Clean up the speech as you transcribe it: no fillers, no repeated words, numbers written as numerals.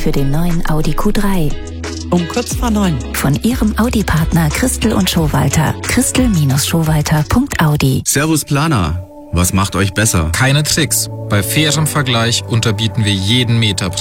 für den neuen Audi Q3. Um kurz vor 9. Von Ihrem Audi-Partner Christel und Schowalter. Christel-Schowalter.audi. Servus Planer. Was macht euch besser? Keine Tricks. Bei fairem Vergleich unterbieten wir jeden Meterpreis.